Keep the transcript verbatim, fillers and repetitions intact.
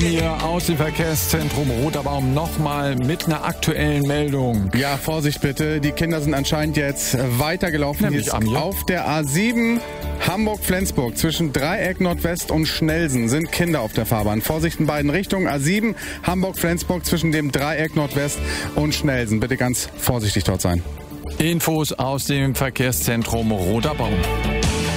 hier aus dem Verkehrszentrum Roter Baum nochmal mit einer aktuellen Meldung. Ja, Vorsicht bitte, die Kinder sind anscheinend jetzt weitergelaufen. Nämlich Hier auf der A sieben Hamburg-Flensburg zwischen Dreieck Nordwest und Schnelsen sind Kinder auf der Fahrbahn. Vorsicht in beiden Richtungen. A sieben Hamburg-Flensburg zwischen dem Dreieck Nordwest und Schnelsen. Bitte ganz vorsichtig dort sein. Infos aus dem Verkehrszentrum Roter Baum.